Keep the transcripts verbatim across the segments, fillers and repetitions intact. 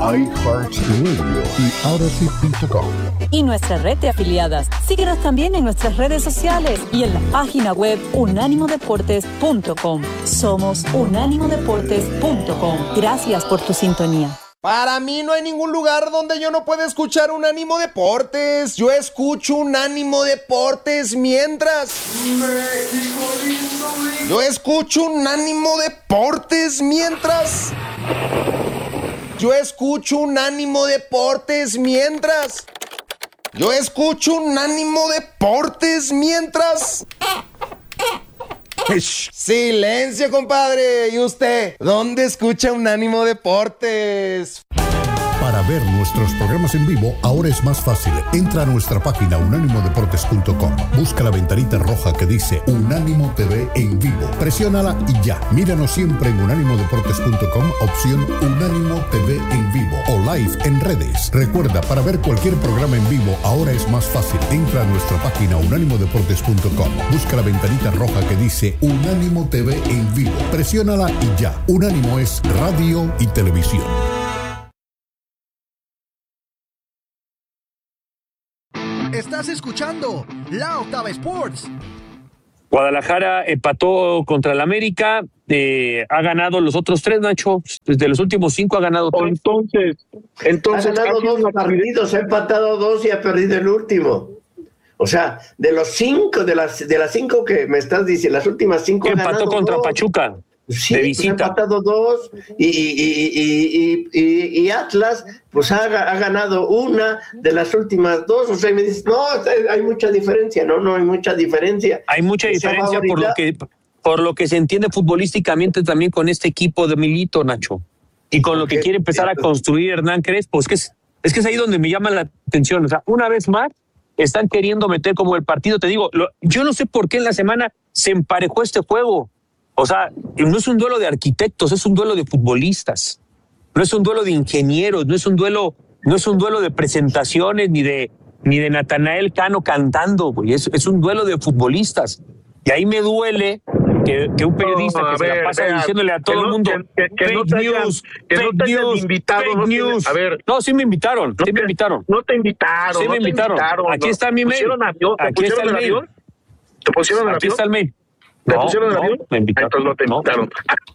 iHeartRadio y Audacy punto com. Y nuestra red de afiliadas. Síguenos también en nuestras redes sociales y en la página web unánimo deportes punto com. Somos unánimo deportes punto com. Gracias por tu sintonía. Para mí no hay ningún lugar donde yo no pueda escuchar Unánimo Deportes. Yo escucho Unánimo Deportes mientras... Yo escucho Unánimo Deportes mientras... Yo escucho Unánimo Deportes mientras... Yo escucho Unánimo Deportes mientras... Silencio, compadre. ¿Y usted? ¿Dónde escucha Unánimo Deportes? Para ver nuestros programas en vivo, ahora es más fácil. Entra a nuestra página unánimo deportes punto com. Busca la ventanita roja que dice Unánimo T V en vivo. Presiónala y ya. Míranos siempre en unánimo deportes punto com, opción Unánimo T V en vivo o live en redes. Recuerda, para ver cualquier programa en vivo, ahora es más fácil. Entra a nuestra página unánimo deportes punto com. Busca la ventanita roja que dice Unánimo T V en vivo. Presiónala y ya. Unánimo es radio y televisión. Estás escuchando La Octava Sports. Guadalajara empató contra el América, eh, ha ganado los otros tres, Nacho. Desde los últimos cinco ha ganado tres. Entonces, entonces ha ganado dos partidos, ha empatado dos y ha perdido el último. O sea, de los cinco, de las de las cinco que me estás diciendo, las últimas cinco empató ha ganado contra dos. Pachuca. Sí, de visita. Pues ha empatado dos y, y, y, y, y, y Atlas pues ha, ha ganado una de las últimas dos. O sea, y me dices, no, hay mucha diferencia. No, no hay mucha diferencia. Hay mucha diferencia por lo que por lo que se entiende futbolísticamente también con este equipo de Milito, Nacho. Y con lo que quiere empezar a construir Hernán Crespo. Es que es, es que es ahí donde me llama la atención. O sea, una vez más, están queriendo meter como el partido. Te digo, lo, yo no sé por qué en la semana se emparejó este juego. O sea, no es un duelo de arquitectos, es un duelo de futbolistas. No es un duelo de ingenieros, no es un duelo, no es un duelo de presentaciones ni de ni de Natanael Cano cantando, güey. Es, es un duelo de futbolistas. Y ahí me duele que, que un periodista no, que se ver, la pasa vea, diciéndole a todo no, el mundo que, que, que fake no te hayan, news, que fake no te news, invitado, fake no news. Te, a ver, no, sí me invitaron, no sí te, me invitaron. No te invitaron, sí no me invitaron. Te invitaron Aquí no. está mi mail. Avión, ¿Te Aquí está el mail. avión? ¿Te pusieron el Aquí avión? está el mail. ¿Te no, pusieron el no, avión? Me invitaron. Entonces no te invitaron.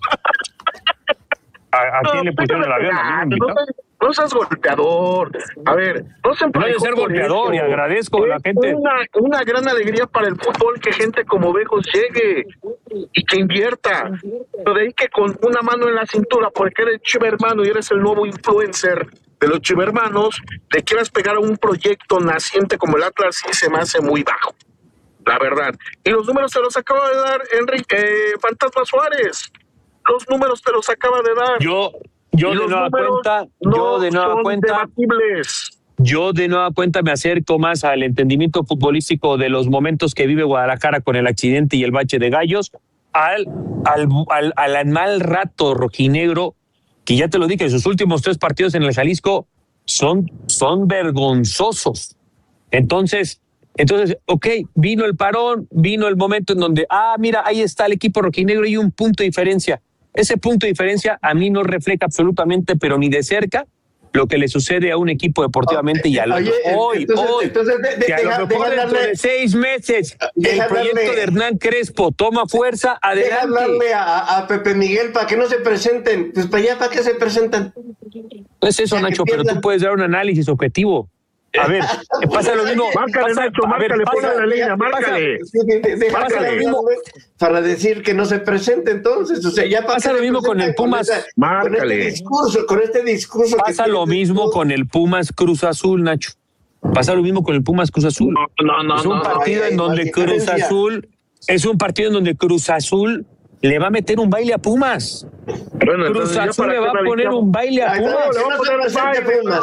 ¿A, a quién no, le pusieron el avión? ¿A mí me no, no seas golpeador. A ver, no se No hay que ser golpeador y agradezco a la gente. Una, una gran alegría para el fútbol que gente como Vejos llegue y que invierta. Lo de ahí que con una mano en la cintura, porque eres chivermano y eres el nuevo influencer de los chivermanos, te quieras pegar a un proyecto naciente como el Atlas, sí se me hace muy bajo. La verdad. Y los números se los acaba de dar Enrique eh, Fantasma Suárez. Los números te los acaba de dar. Yo, yo de nueva cuenta, no yo de nueva cuenta, debatibles. yo de nueva cuenta me acerco más al entendimiento futbolístico de los momentos que vive Guadalajara con el accidente y el bache de Gallos, al, al, al, al mal rato rojinegro, que ya te lo dije, sus últimos tres partidos en el Jalisco son, son vergonzosos. Entonces, entonces, ok, vino el parón, vino el momento en donde, ah, mira, ahí está el equipo rojinegro y un punto de diferencia. Ese punto de diferencia a mí no refleja absolutamente, pero ni de cerca, lo que le sucede a un equipo deportivamente. Oh, y a lo oye, hoy, entonces, hoy, entonces de, de, que a deja, lo mejor dentro darle, de seis meses el proyecto darle, de Hernán Crespo toma fuerza, adelante. Deja hablarle a, a Pepe Miguel para que no se presenten. Pues para allá, ¿para qué se presentan? No es eso, o sea, Nacho, pero tú puedes dar un análisis objetivo. A ver, pasa lo mismo. Márcale, pasa, Nacho, márcale, ponle la línea, márcale. Pasa lo mismo para decir que no se presente, entonces. O sea, ya pasa lo mismo con el Pumas. Con, esa, con este discurso, con este discurso. Pasa lo mismo con el Pumas Cruz Azul, Nacho. Pasa lo mismo con el Pumas Cruz Azul. No, no, no. Es un no, partido no, en donde Cruz Azul, es un partido en donde Cruz Azul le va a meter un baile a Pumas. Bueno, Cruz Azul le va a poner un baile a Pumas. Le va a poner un baile a Pumas.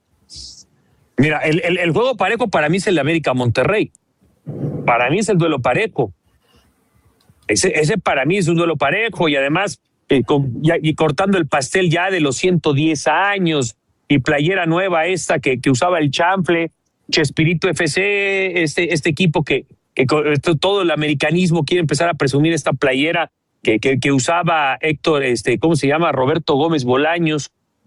Mira, el, el, el juego parejo para mí es el de América Monterrey. Para mí es el duelo parejo. Ese, ese para mí es un duelo parejo y además eh, con, ya, y cortando el pastel ya de los ciento diez años y playera nueva esta que, que usaba el chanfle, Chespirito F C, este, este equipo que, que todo el americanismo quiere empezar a presumir esta playera que, que, que usaba Héctor, este, ¿cómo se llama? Roberto Gómez Bolaños.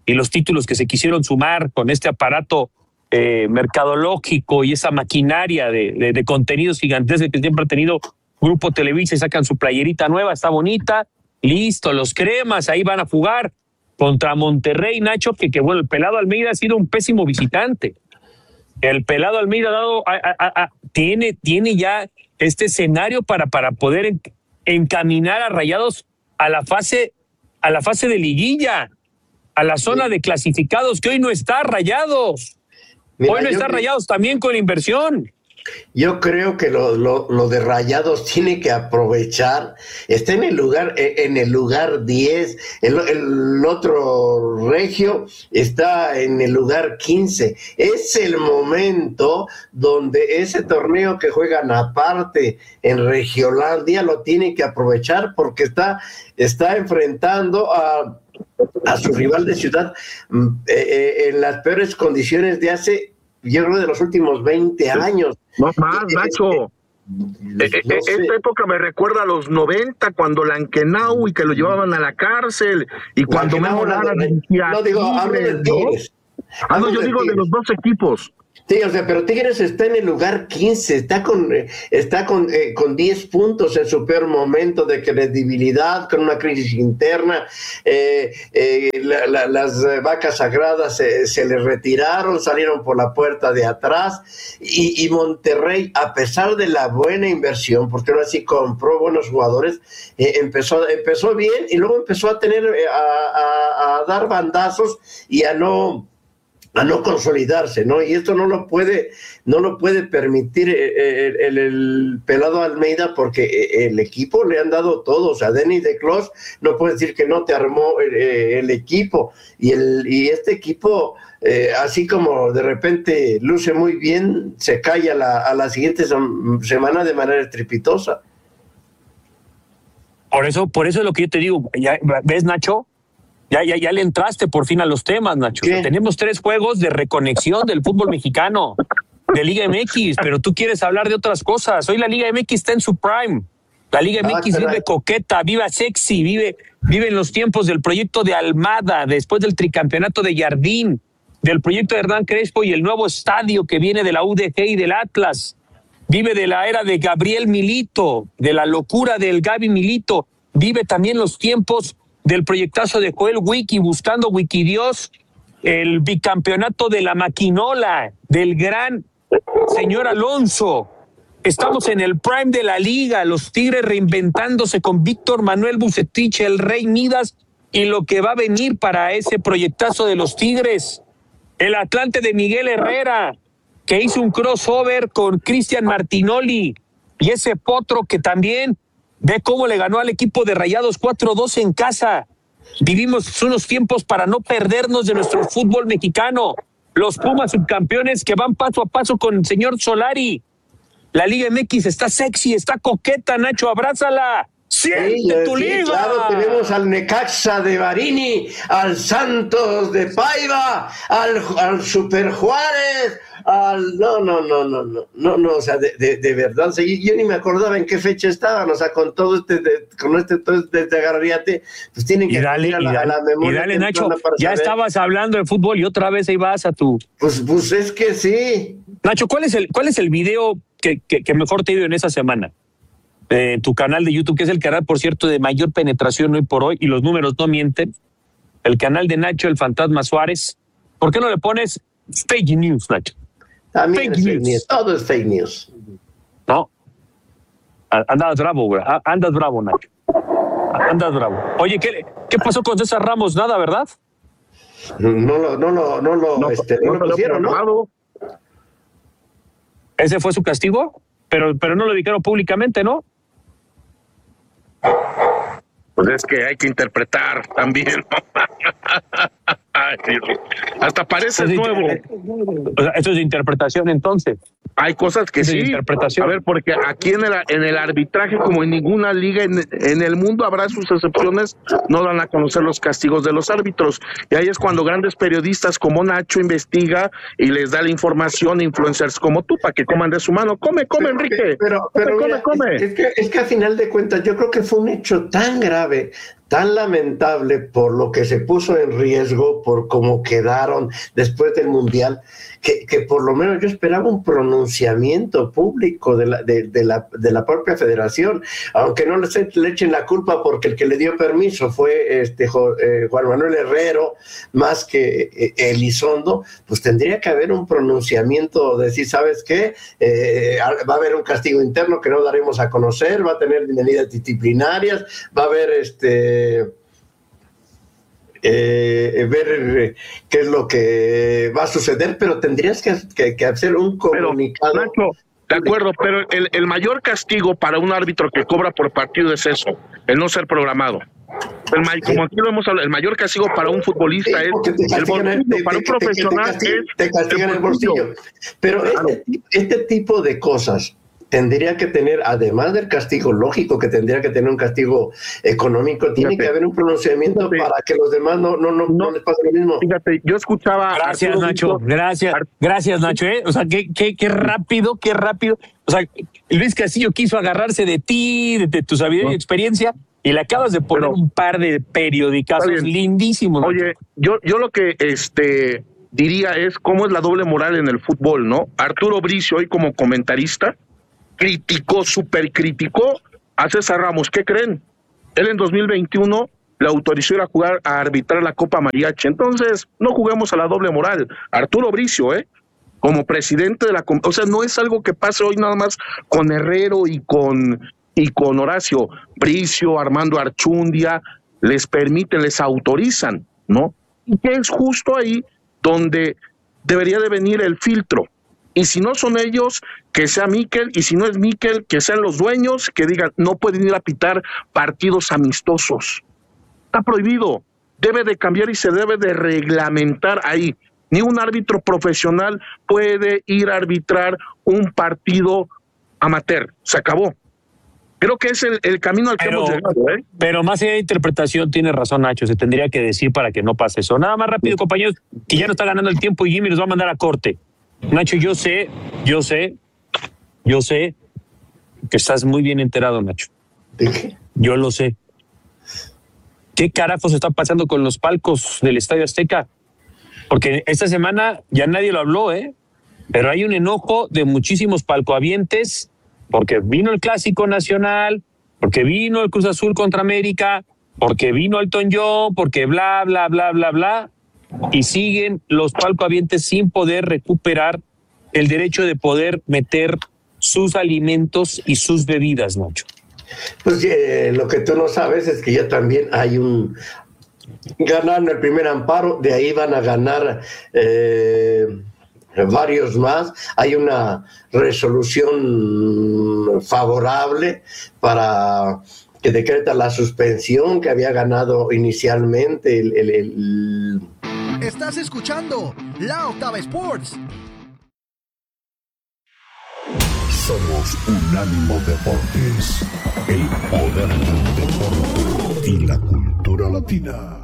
y los títulos que se quisieron sumar con este aparato eh, mercadológico y esa maquinaria de, de, de contenidos gigantescos que siempre ha tenido Grupo Televisa y sacan su playerita nueva, está bonita, listo, los cremas ahí van a jugar contra Monterrey, Nacho, que, que bueno, el Pelado Almeida ha sido un pésimo visitante. El Pelado Almeida ha dado, a, a, a, tiene, tiene ya este escenario para, para poder en, encaminar a Rayados a la fase, a la fase de liguilla, a la zona de clasificados, que hoy no está Rayados. Mira, hoy no está Rayados también con inversión. Yo creo que lo, lo, lo de Rayados tiene que aprovechar. Está en el lugar en el lugar diez, el, el otro Regio está en el lugar quince. Es el momento donde ese torneo que juegan aparte en Regiolandia lo tiene que aprovechar, porque está, está enfrentando a, a su rival de ciudad eh, eh, en las peores condiciones de hace, yo creo, de los últimos veinte años. No más, Nacho. Eh, eh, no sé. Esta época me recuerda a los noventa, cuando Lankenau y que lo llevaban a la cárcel, y cuando Memo Lara dirigía. No, digo, hablo de Tigres. Ah, no, yo digo de los dos equipos. Sí, o sea, pero Tigres está en el lugar quince, está con está con, eh, con diez puntos en su peor momento de credibilidad, con una crisis interna. Eh, eh, la, la, las vacas sagradas se, se le retiraron, salieron por la puerta de atrás, y, y Monterrey, a pesar de la buena inversión, porque ahora sí compró buenos jugadores, eh, empezó, empezó bien, y luego empezó a tener, a, a, a dar bandazos y a no... a no consolidarse, ¿no? Y esto no lo puede, no lo puede permitir el, el, el Pelado Almeida, porque el equipo le han dado todo. O sea, Denis de Clos no puede decir que no te armó el, el equipo, y el y este equipo, eh, así como de repente luce muy bien, se cae a la, a la siguiente semana de manera estrepitosa. Por eso, por eso es lo que yo te digo. ¿Ya ves, Nacho? Ya, ya, ya le entraste por fin a los temas, Nacho. O sea, tenemos tres juegos de reconexión del fútbol mexicano, de Liga M X, pero tú quieres hablar de otras cosas. Hoy la Liga M X está en su prime. La Liga M X ah, vive coqueta, vive sexy, vive, vive en los tiempos del proyecto de Almada, después del tricampeonato de Jardín, del proyecto de Hernán Crespo y el nuevo estadio que viene de la U D G y del Atlas. Vive de la era de Gabriel Milito, de la locura del Gaby Milito. Vive también los tiempos del proyectazo de Joel Wiki, buscando Wikidios, el bicampeonato de la maquinola, del gran señor Alonso. Estamos en el prime de la liga, los Tigres reinventándose con Víctor Manuel Bucetich, el Rey Midas, y lo que va a venir para ese proyectazo de los Tigres. El Atlante de Miguel Herrera, que hizo un crossover con Cristian Martinoli, y ese Potro que también ve cómo le ganó al equipo de Rayados cuatro dos en casa. Vivimos unos tiempos para no perdernos de nuestro fútbol mexicano. Los Pumas subcampeones que van paso a paso con el señor Solari. La Liga M X está sexy, está coqueta, Nacho, abrázala. ¡Siente sí, tu sí, liga! Claro, tenemos al Necaxa de Barini, al Santos de Paiva, al, al Super Juárez, al... No, no, no, no, no, no, no, o sea, de, de, de verdad, o sea, yo, yo ni me acordaba en qué fecha estaban, o sea, con todo este, de, con este, todo este agarriate, pues tienen que... Y dale, a la, y dale, a la memoria, y dale Nacho, ya saber. Estabas hablando de fútbol y otra vez ahí vas a tu... Pues, pues es que sí. Nacho, ¿cuál es el, cuál es el video que, que, que mejor te ha ido en esa semana? Eh, tu canal de YouTube, que es el canal, por cierto, de mayor penetración hoy por hoy, y los números no mienten. El canal de Nacho, el Fantasma Suárez. ¿Por qué no le pones fake news, Nacho? También fake, es fake news. news. Todo es fake news. No. Andas bravo, güey. Andas bravo, Nacho. Andas bravo. Oye, ¿qué, qué pasó con César Ramos? Nada, ¿verdad? No lo, no lo, no lo, no, este, no, no lo pusieron, ¿no? ¿Ese fue su castigo? Pero, pero no lo dijeron públicamente, ¿no? Pues es que hay que interpretar también. Hasta parece nuevo. O sea, eso es de interpretación, entonces. Hay cosas que sí. Interpretación. A ver, porque aquí en el, en el arbitraje, como en ninguna liga en, en el mundo, habrá sus excepciones, no dan a conocer los castigos de los árbitros. Y ahí es cuando grandes periodistas como Nacho investiga y les da la información a influencers como tú, para que coman de su mano. Come, come, pero, Enrique. Pero, pero come, mira, come, come. Es, es, que, es que a final de cuentas, yo creo que fue un hecho tan grave, tan lamentable por lo que se puso en riesgo, por cómo quedaron después del Mundial, que, que por lo menos yo esperaba un pronunciamiento público de la, de, de la, de la propia federación, aunque no le, le echen la culpa porque el que le dio permiso fue este eh, Juan Manuel Herrero, más que eh, Elizondo, pues tendría que haber un pronunciamiento de decir, ¿sabes qué? Eh, va a haber un castigo interno que no daremos a conocer, va a tener medidas disciplinarias, va a haber este... Eh, ver qué es lo que va a suceder, pero tendrías que, que, que hacer un comunicado. Pero, Nacho, de acuerdo, pero el, el mayor castigo para un árbitro que cobra por partido es eso, el no ser programado. El, como aquí lo hemos hablado, el mayor castigo para un futbolista sí, es el bolsillo, te, para un te, profesional te, te, es te castigan el bolsillo. el bolsillo. Pero claro. este, este tipo de cosas tendría que tener, además del castigo lógico, que tendría que tener un castigo económico, tiene fíjate, que haber un pronunciamiento fíjate, para que los demás no, no, no, no, no les pase lo mismo. Fíjate, yo escuchaba... Gracias, Arturo Nacho, Víctor. gracias, gracias, Nacho. ¿eh? O sea, qué, qué, qué rápido, qué rápido. O sea, Luis Castillo quiso agarrarse de ti, de, de tu sabiduría y experiencia, y le acabas de poner Pero, un par de periodicazos lindísimos. Nacho. Oye, yo, yo lo que este diría es cómo es la doble moral en el fútbol, ¿no? Arturo Bricio, hoy como comentarista, criticó, super criticó a César Ramos. ¿Qué creen? Él en dos mil veintiuno le autorizó ir a jugar, a arbitrar la Copa Mariachi. Entonces, no juguemos a la doble moral. Arturo Bricio, ¿eh? Como presidente de la... O sea, no es algo que pase hoy nada más con Herrero y con, y con Horacio. Bricio, Armando Archundia, les permiten, les autorizan, ¿no? Y que es justo ahí donde debería de venir el filtro. Y si no son ellos, que sea Mikel, y si no es Mikel, que sean los dueños, que digan, no pueden ir a pitar partidos amistosos. Está prohibido, debe de cambiar y se debe de reglamentar ahí. Ni un árbitro profesional puede ir a arbitrar un partido amateur, se acabó. Creo que es el, el camino al que pero, hemos llegado. ¿eh? Pero más allá de interpretación, tiene razón Nacho, se tendría que decir para que no pase eso. Nada más rápido, compañeros, que ya no está ganando el tiempo y Jimmy nos va a mandar a corte. Nacho, yo sé, yo sé, yo sé que estás muy bien enterado, Nacho. ¿De qué? Yo lo sé. ¿Qué carajos está pasando con los palcos del Estadio Azteca? Porque esta semana ya nadie lo habló, ¿eh? Pero hay un enojo de muchísimos palcohabientes porque vino el Clásico Nacional, porque vino el Cruz Azul contra América, porque vino Elton John, porque bla, bla, bla, bla, bla. Y siguen los palcohabientes sin poder recuperar el derecho de poder meter sus alimentos y sus bebidas, Nacho. Pues eh, lo que tú no sabes es que ya también hay un... Ganaron el primer amparo, de ahí van a ganar eh, varios más. Hay una resolución favorable para... que decreta la suspensión que había ganado inicialmente el... el, el... Estás escuchando La Octava Sports. Somos Unánimo Deportes, el poder del deporte y la cultura latina.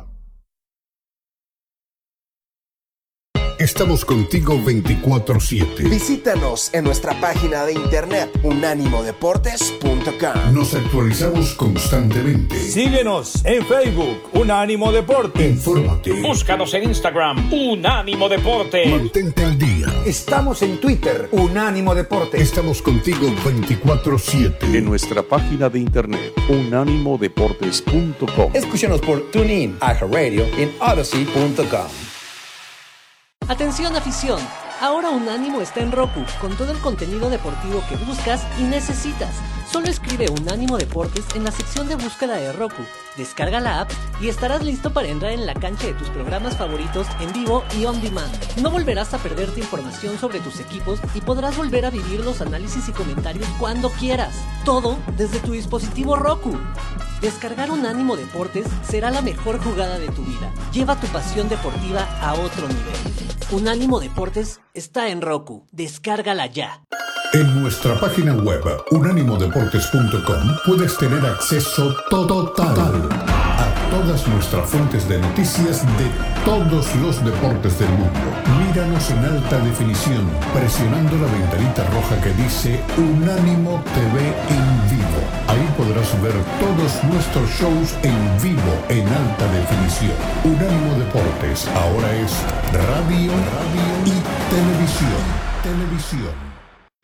Estamos contigo veinticuatro siete. Visítanos en nuestra página de internet unánimo deportes punto com. Nos actualizamos constantemente. Síguenos en Facebook, Unánimo Deportes. Infórmate. Búscanos en Instagram, Unánimo Deportes. Mantente al día. Estamos en Twitter, Unánimo Deportes. Estamos contigo veinticuatro siete. En nuestra página de internet, unánimo deportes punto com. Escúchanos por TuneIn, iHeartRadio y en Odyssey punto com. Atención afición, ahora Unánimo está en Roku, con todo el contenido deportivo que buscas y necesitas. Solo escribe Unánimo Deportes en la sección de búsqueda de Roku, descarga la app y estarás listo para entrar en la cancha de tus programas favoritos en vivo y on demand. No volverás a perderte información sobre tus equipos y podrás volver a vivir los análisis y comentarios cuando quieras. Todo desde tu dispositivo Roku. Descargar Unánimo Deportes será la mejor jugada de tu vida. Lleva tu pasión deportiva a otro nivel. Unánimo Deportes está en Roku. Descárgala ya. En nuestra página web unánimo deportes punto com puedes tener acceso total a todas nuestras fuentes de noticias de todos los deportes del mundo. Míranos en alta definición, presionando la ventanita roja que dice Unánimo T V en vivo. Ahí podrás ver todos nuestros shows en vivo en alta definición. Unánimo Deportes ahora es radio, radio y televisión. Televisión.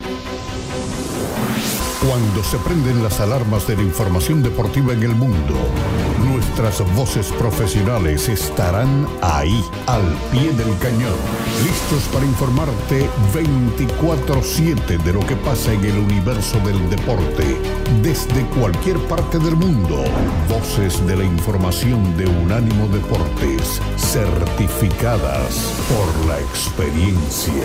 Cuando se prenden las alarmas de la información deportiva en el mundo, nuestras voces profesionales estarán ahí, al pie del cañón, listos para informarte veinticuatro siete de lo que pasa en el universo del deporte, desde cualquier parte del mundo. Voces de la información de Unánimo Deportes, certificadas por la experiencia.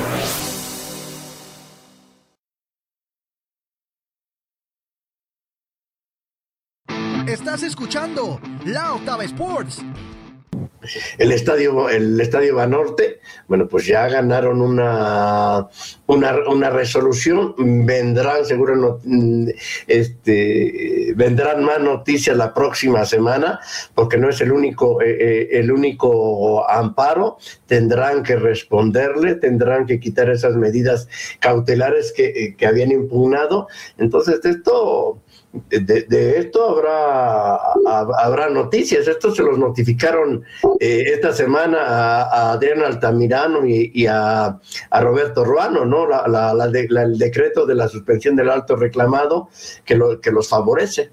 Estás escuchando La Octava Sports. El estadio, el estadio Banorte, bueno, pues ya ganaron una, una, una resolución. Vendrán seguro no, este, vendrán más noticias la próxima semana, porque no es el único, eh, el único amparo. Tendrán que responderle, tendrán que quitar esas medidas cautelares que, que habían impugnado. Entonces esto De, de esto habrá habrá noticias. Esto se los notificaron eh, esta semana a, a Adrián Altamirano y, y a, a Roberto Ruano, ¿no? La, la, la de, la, el decreto de la suspensión del alto reclamado que, lo, que los favorece.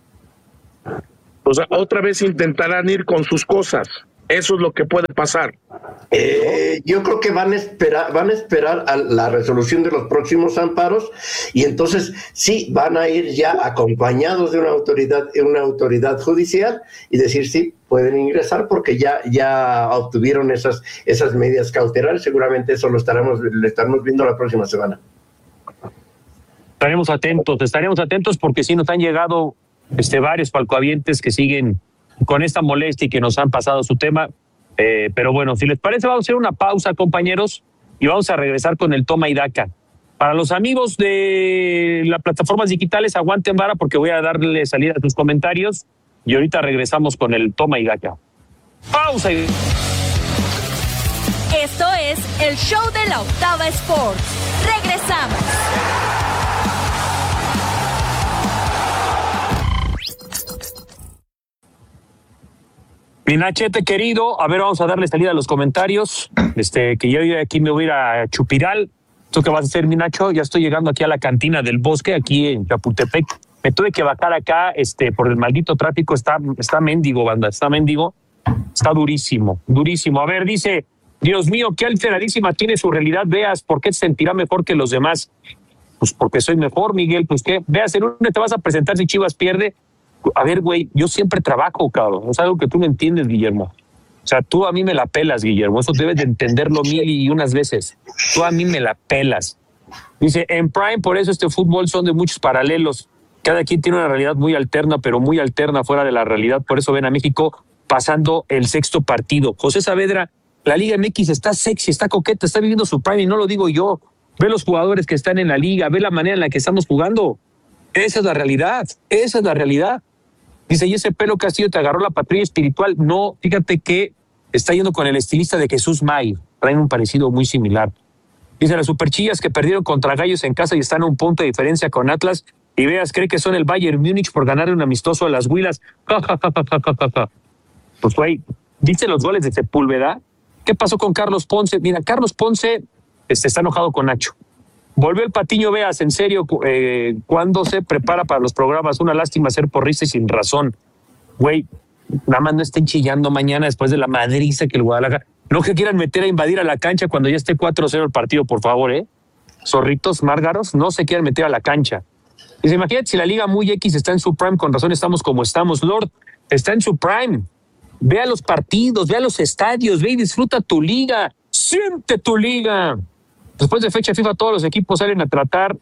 O sea, otra vez intentarán ir con sus cosas. Eso es lo que puede pasar. Eh, yo creo que van a esperar, van a esperar a la resolución de los próximos amparos, y entonces sí van a ir ya acompañados de una autoridad, una autoridad judicial, y decir sí, pueden ingresar porque ya, ya obtuvieron esas, esas medidas cautelares. Seguramente eso lo estaremos, lo estaremos viendo la próxima semana. Estaremos atentos, estaremos atentos porque sí nos han llegado este, varios palcoavientes que siguen con esta molestia y que nos han pasado su tema. Eh, pero bueno, si les parece, vamos a hacer una pausa, compañeros, y vamos a regresar con el toma y daca. Para los amigos de las plataformas digitales, aguanten vara porque voy a darle salida a sus comentarios y ahorita regresamos con el toma y daca. Pausa. Y... Esto es el show de la Octava Sports. Regresamos. Mi Nachete querido, a ver, vamos a darle salida a los comentarios. Este, que yo aquí me voy a ir a Chupiral. ¿Tú qué vas a hacer, mi Nacho? Ya estoy llegando aquí a la cantina del Bosque, aquí en Chapultepec. Me tuve que bajar acá, este, por el maldito tráfico. Está, está mendigo, banda, está mendigo. Está durísimo, durísimo. A ver, dice, Dios mío, qué alteradísima tiene su realidad, Veas. ¿Por qué se sentirá mejor que los demás? Pues porque soy mejor, Miguel. Pues qué, Veas, ¿en dónde te vas a presentar si Chivas pierde? A ver, güey, yo siempre trabajo, cabrón. Es algo que tú no entiendes, Guillermo. O sea, tú a mí me la pelas, Guillermo. Eso debes de entenderlo mil y unas veces. Tú a mí me la pelas. Dice, en Prime, por eso este fútbol son de muchos paralelos. Cada quien tiene una realidad muy alterna, pero muy alterna fuera de la realidad. Por eso ven a México pasando el sexto partido. José Saavedra, la Liga M X está sexy, está coqueta, está viviendo su Prime y no lo digo yo. Ve los jugadores que están en la liga, ve la manera en la que estamos jugando. Esa es la realidad, esa es la realidad. Dice, ¿y ese pelo Castillo te agarró la patrulla espiritual? No, fíjate que está yendo con el estilista de Jesús May. Traen un parecido muy similar. Dice, las superchillas que perdieron contra Gallos en casa y están a un punto de diferencia con Atlas. Y Veas, cree que son el Bayern Múnich por ganarle un amistoso a las Huilas. Ja, ja, ja, ja, ja, ja, ja. Pues, güey, ¿viste los goles de Sepúlveda? ¿Qué pasó con Carlos Ponce? Mira, Carlos Ponce este, está enojado con Nacho. Volvió el Patiño, Veas, en serio, eh, cuando se prepara para los programas. Una lástima ser porrista y sin razón. Güey, nada más no estén chillando mañana después de la madriza que el Guadalajara. No que quieran meter a invadir a la cancha cuando ya esté cuatro cero el partido, por favor, ¿eh? Zorritos, márgaros, no se quieran meter a la cancha. Dice, imagínate si la Liga Muy X está en su prime, con razón estamos como estamos. Lord, está en su prime. Ve a los partidos, ve a los estadios, ve y disfruta tu liga. Siente tu liga. Después de fecha FIFA, todos los equipos salen a tratar,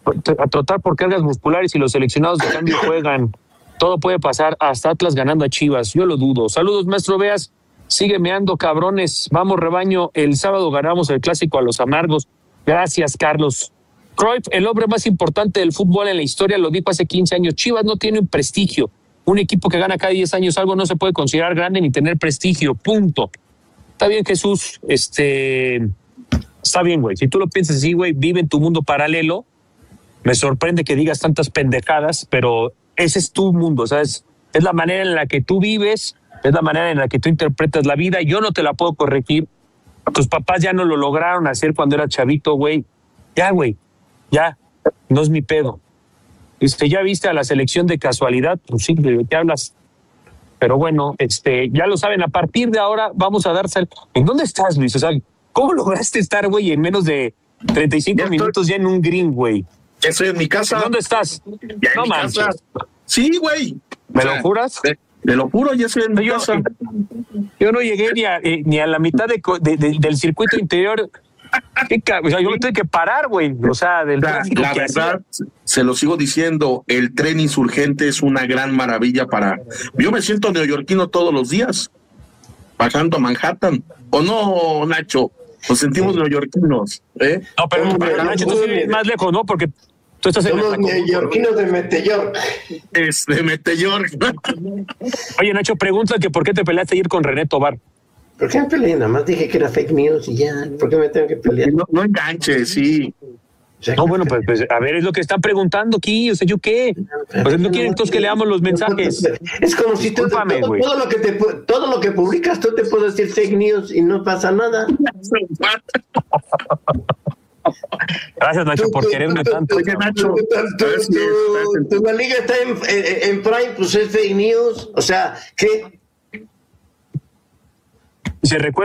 a trotar por cargas musculares y los seleccionados de cambio juegan. Todo puede pasar, hasta Atlas ganando a Chivas. Yo lo dudo. Saludos, maestro Veas. Sigue meando, cabrones. Vamos, rebaño. El sábado ganamos el clásico a los amargos. Gracias, Carlos. Cruyff, el hombre más importante del fútbol en la historia, lo dijo hace quince años. Chivas no tiene un prestigio, Un equipo que gana cada diez años algo no se puede considerar grande ni tener prestigio, punto. Está bien, Jesús, este, está bien, güey. Si tú lo piensas así, güey, vive en tu mundo paralelo. Me sorprende que digas tantas pendejadas, pero ese es tu mundo, ¿sabes? Es la manera en la que tú vives, es la manera en la que tú interpretas la vida. Yo no te la puedo corregir. Tus papás ya no lo lograron hacer cuando era chavito, güey. Ya, güey, ya, no es mi pedo. Este, ¿ya viste a la selección de casualidad? Pues sí, ¿de qué hablas? Pero bueno, este, ya lo saben, a partir de ahora vamos a darse... ¿En dónde estás, Luis? O sea, ¿cómo lograste estar, güey, en menos de treinta y cinco ya minutos estoy... ya en un green, güey? Ya estoy en mi casa. ¿En dónde estás? Ya no en mi manches. casa. Sí, güey. ¿Me o sea, lo juras? Te, te lo juro, ya estoy en mi yo, casa. Yo no llegué ni a, eh, ni a la mitad de, de, de, del circuito interior. O sea, yo me tuve que parar, güey. O sea, del La, la verdad, hacía. Se lo sigo diciendo, el tren insurgente es una gran maravilla para... Yo me siento neoyorquino todos los días, bajando a Manhattan. ¿O no, Nacho? Nos sentimos neoyorquinos, ¿eh? No, pero, pero Nacho, tú sí más lejos, ¿no? Porque tú estás en... Somos neoyorquinos de Meteyork. Es de Meteyork. Oye, Nacho, pregunta que por qué te peleaste ayer con René Tobar. ¿Por qué me peleé? Nada más dije que era fake news y ya. ¿Por qué me tengo que pelear? No, no enganches, sí. No, bueno, pues, pues a ver, es lo que están preguntando aquí. O sea, ¿yo qué? Pues no quieren entonces que leamos los mensajes. Es como si tú, todo, todo, lo que te, todo lo que publicas, tú te puedes decir fake news y no pasa nada. Gracias, Nacho, por tú, quererme tú, tanto. Oye, Nacho, tu la liga está en, en, en Prime, pues es fake news. O sea, ¿qué? Se recuerda.